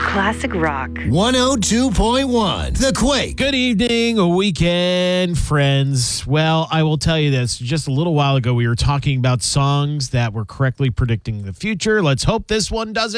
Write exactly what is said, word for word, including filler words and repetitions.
Classic rock. one oh two point one The Quake. Good evening, weekend friends. Well, I will tell you this. Just a little while ago, we were talking about songs that were correctly predicting the future. Let's hope this one does it.